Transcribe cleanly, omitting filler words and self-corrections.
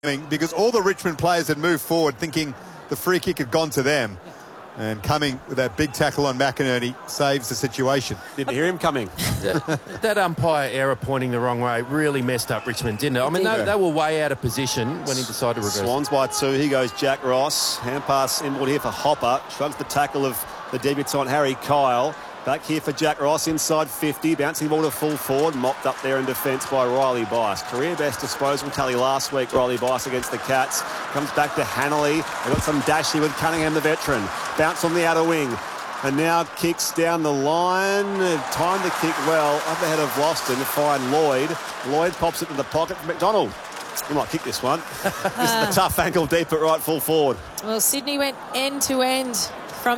because all the Richmond players had moved forward thinking the free kick had gone to them. And coming with that big tackle on McInerney saves the situation. Didn't hear him coming. That umpire error pointing the wrong way really messed up Richmond, didn't it? I mean, they were way out of position when he decided to reverse. Swans by two. Here goes Jack Ross. Hand pass inboard here for Hopper. Shrugs the tackle of the debutant Harry Kyle. Back here for Jack Ross inside 50. Bouncing the ball to full forward. Mopped up there in defence by Riley Bice. Career best disposal tally last week, Riley Bice against the Cats. Comes back to Hanley. They've got some dash here with Cunningham, the veteran. Bounce on the outer wing. And now kicks down the line. Timed the kick well. Up ahead of Boston to find Lloyd. Lloyd pops it to the pocket for McDonald. He might kick this one. This is the tough ankle deep at right full forward. Well, Sydney went end to end